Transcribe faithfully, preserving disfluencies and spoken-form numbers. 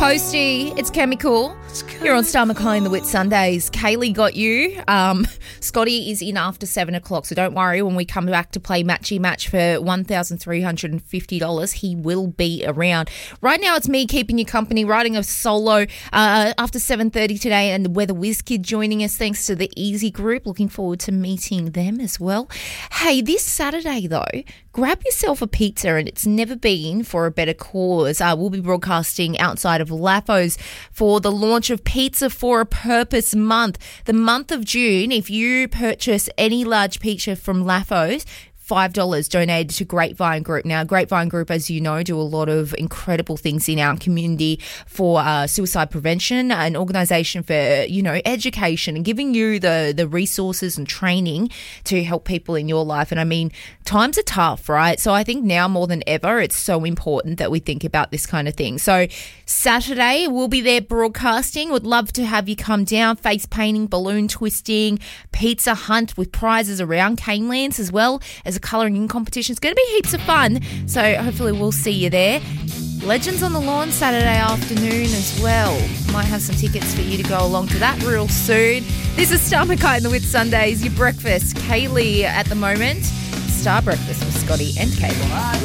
Posty, it's Chemical. You're on Star Mackay in the Whit Sundays. Kaylee got you. Um, Scotty is in after seven o'clock, so don't worry. When we come back to play Matchy Match for one thousand three hundred fifty dollars, he will be around. Right now, it's me keeping you company, riding a solo uh, after seven thirty today, and the Weather Whiz Kid joining us thanks to the Easy Group. Looking forward to meeting them as well. Hey, this Saturday, though, grab yourself a pizza, and it's never been for a better cause. Uh, we'll be broadcasting outside of Laffos for the launch of Pizza for a Purpose month. The month of June, if you purchase any large pizza from Laffos, five dollars donated to Grapevine Group. Now, Grapevine Group, as you know, do a lot of incredible things in our community for uh, suicide prevention, an organisation for, you know, education and giving you the, the resources and training to help people in your life. And I mean, times are tough, right? So I think now more than ever, it's so important that we think about this kind of thing. So Saturday, we'll be there broadcasting. Would love to have you come down. Face painting, balloon twisting, pizza hunt with prizes around Canelands as well as a colouring in competition. It's going to be heaps of fun, so hopefully we'll see you there. Legends on the Lawn Saturday afternoon as well. Might have some tickets for you to go along to that real soon. This is Star Mackay in the Whit Sundays, your breakfast. Kaylee at the moment. Star Breakfast with Scotty and Cable.